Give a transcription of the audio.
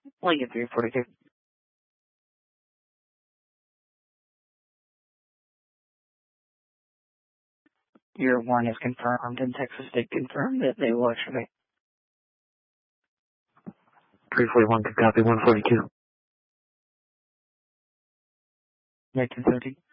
Lincoln 342. Your one is confirmed, and Texas did confirm that they will extradite. 341 to copy 142. 1913.